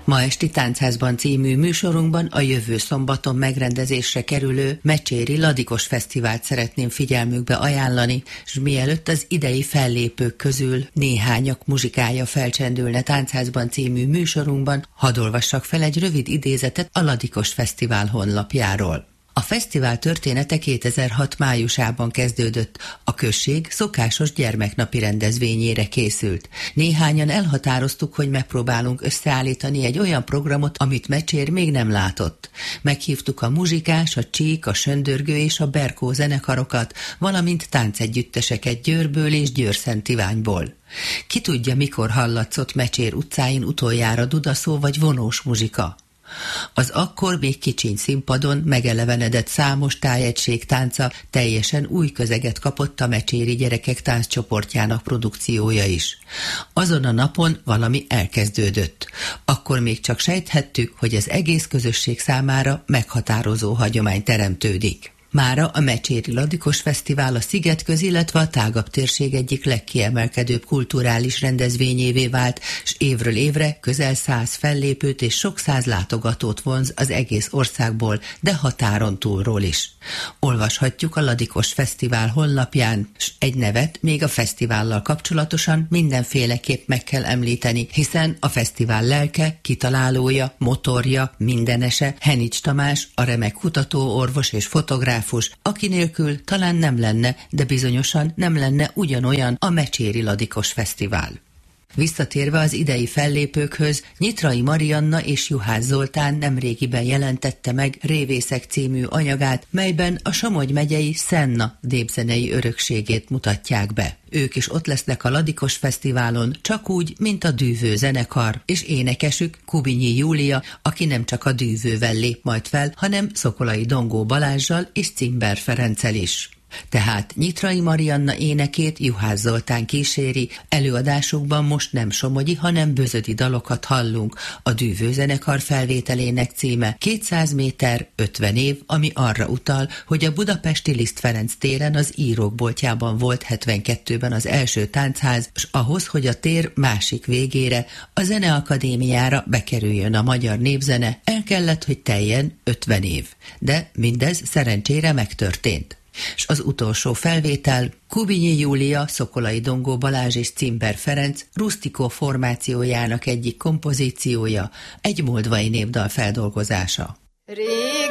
Ma esti Táncházban című műsorunkban a jövő szombaton megrendezésre kerülő Mecséri Ladikos Fesztivált szeretném figyelmükbe ajánlani, és mielőtt az idei fellépők közül néhányak muzsikája felcsendülne Táncházban című műsorunkban, hadd olvassak fel egy rövid idézetet a Ladikos Fesztivál honlapjáról. A fesztivál története 2006 májusában kezdődött. A község szokásos gyermeknapi rendezvényére készült. Néhányan elhatároztuk, hogy megpróbálunk összeállítani egy olyan programot, amit Mecsér még nem látott. Meghívtuk a muzsikás, a csík, a söndörgő és a berkó zenekarokat, valamint táncegyütteseket Győrből és Győr-Szent-Iványból. Ki tudja, mikor hallatszott Mecsér utcáin utoljára dudaszó vagy vonós muzsika? Az akkor még kicsiny színpadon megelevenedett számos tájegység tánca teljesen új közeget kapott a mecséri gyerekek tánccsoportjának produkciója is. Azon a napon valami elkezdődött. Akkor még csak sejthettük, hogy az egész közösség számára meghatározó hagyomány teremtődik. Mára a Mecséri Ladikos Fesztivál a Szigetköz, illetve a tágabb térség egyik legkiemelkedőbb kulturális rendezvényévé vált, s évről évre közel 100 fellépőt és sok száz látogatót vonz az egész országból, de határon túlról is. Olvashatjuk a Ladikos Fesztivál honlapján, s egy nevet még a fesztivállal kapcsolatosan mindenféleképp meg kell említeni, hiszen a fesztivál lelke, kitalálója, motorja, mindenese Henics Tamás, a remek kutatóorvos és fotográfus, aki nélkül talán nem lenne, de bizonyosan nem lenne ugyanolyan a Mecséri Ladikos Fesztivál. Visszatérve az idei fellépőkhöz, Nyitrai Marianna és Juhász Zoltán nemrégiben jelentette meg Révészek című anyagát, melyben a Somogy megyei Szenna népzenei örökségét mutatják be. Ők is ott lesznek a Ladikos Fesztiválon, csak úgy, mint a Dűvő zenekar, és énekesük Kubinyi Júlia, aki nem csak a dűvővel lép majd fel, hanem Szokolai Dongó Balázssal és Cimber Ferenccel is. Tehát Nyitrai Marianna énekét Juhász Zoltán kíséri, előadásukban most nem somogyi, hanem bözödi dalokat hallunk. A Dűvő zenekar felvételének címe 200 méter, 50 év, ami arra utal, hogy a budapesti Liszt Ferenc téren az Írók Boltjában volt 72-ben az első táncház, s ahhoz, hogy a tér másik végére, a Zeneakadémiára bekerüljön a magyar népzene, el kellett, hogy teljen 50 év. De mindez szerencsére megtörtént. És az utolsó felvétel Kubinyi Júlia, Szokolai Dongó Balázs és Cimber Ferenc Rusztikó formációjának egyik kompozíciója, egy moldvai népdal feldolgozása.